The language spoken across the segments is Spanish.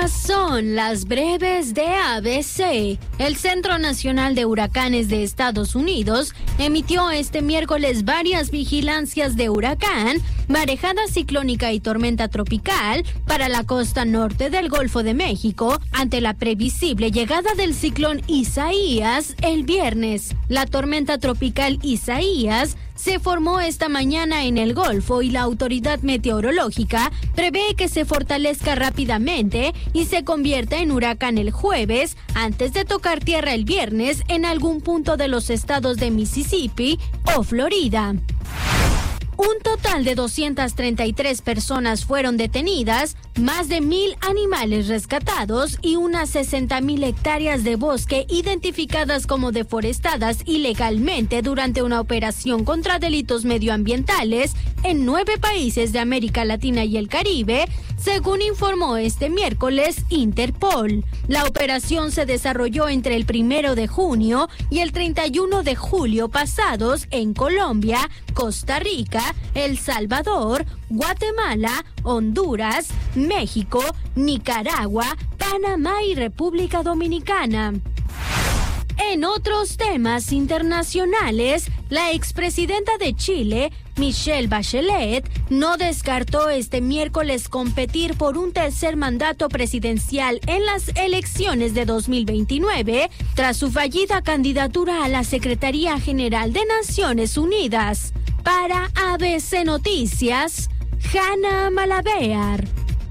Estas son las breves de ABC. El Centro Nacional de Huracanes de Estados Unidos emitió este miércoles varias vigilancias de huracán, marejada ciclónica y tormenta tropical para la costa norte del Golfo de México ante la previsible llegada del ciclón Isaías el viernes. La tormenta tropical Isaías se formó esta mañana en el Golfo y la autoridad meteorológica prevé que se fortalezca rápidamente y se convierta en huracán el jueves antes de tocar tierra el viernes en algún punto de los estados de Mississippi o Florida. Un total de 233 personas fueron detenidas, más de 1,000 animales rescatados y unas 60,000 hectáreas de bosque identificadas como deforestadas ilegalmente durante una operación contra delitos medioambientales en 9 países de América Latina y el Caribe, según informó este miércoles Interpol. La operación se desarrolló entre el 1 de junio y el 31 de julio pasados en Colombia, Costa Rica, El Salvador, Guatemala, Honduras, México, Nicaragua, Panamá y República Dominicana. En otros temas internacionales, la expresidenta de Chile, Michelle Bachelet, no descartó este miércoles competir por un tercer mandato presidencial en las elecciones de 2029, tras su fallida candidatura a la Secretaría General de Naciones Unidas. Para ABC Noticias, Hanna Malabear.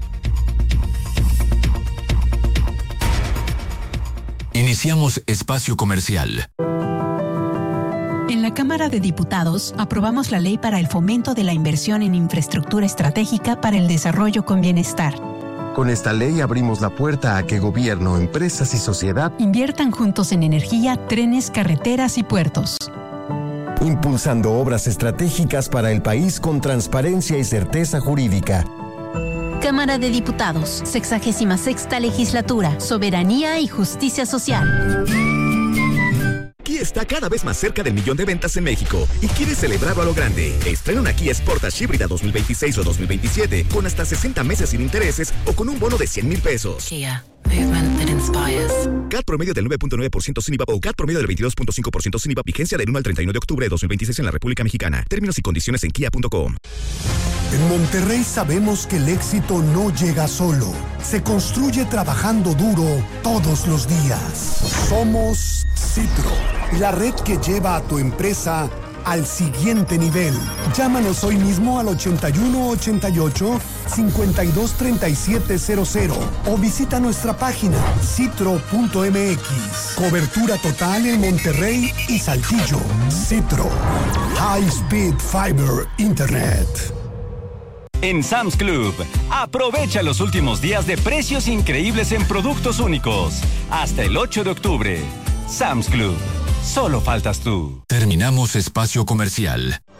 Iniciamos espacio comercial. En la Cámara de Diputados aprobamos la ley para el fomento de la inversión en infraestructura estratégica para el desarrollo con bienestar. Con esta ley abrimos la puerta a que gobierno, empresas y sociedad inviertan juntos en energía, trenes, carreteras y puertos. Impulsando obras estratégicas para el país con transparencia y certeza jurídica. Cámara de Diputados, 66ª Legislatura, Soberanía y Justicia Social. Kia está cada vez más cerca del 1,000,000 de ventas en México y quiere celebrarlo a lo grande. Estrena una Kia Sportage híbrida 2026 o 2027 con hasta 60 meses sin intereses o con un bono de 100,000 pesos. Kia, movement that inspires. CAT promedio del 9.9% sin IVA o CAT promedio del 22.5% sin IVA. Vigencia del 1 al 31 de octubre de 2026 en la República Mexicana. Términos y condiciones en kia.com. En Monterrey sabemos que el éxito no llega solo. Se construye trabajando duro todos los días. Somos Citro, la red que lleva a tu empresa al siguiente nivel. Llámanos hoy mismo al 8188-523700 o visita nuestra página citro.mx. Cobertura total en Monterrey y Saltillo. Citro. High Speed Fiber Internet. En Sam's Club, aprovecha los últimos días de precios increíbles en productos únicos. Hasta el 8 de octubre. Sam's Club. Solo faltas tú. Terminamos espacio comercial.